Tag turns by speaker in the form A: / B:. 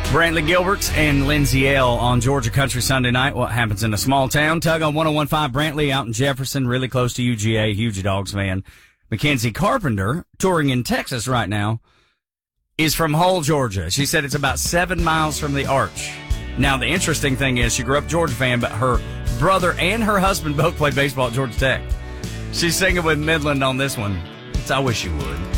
A: Brantley Gilberts and Lindsay L. on Georgia Country Sunday night. What happens in a small town? Tug on 101.5 Brantley out in Jefferson, really close to UGA. Huge Dogs fan. Mackenzie Carpenter, touring in Texas right now, is from Hull, Georgia. She said it's about 7 miles from the Arch. Now, the interesting thing is she grew up a Georgia fan, but her brother and her husband both played baseball at Georgia Tech. She's singing with Midland on this one. It's I Wish You Would.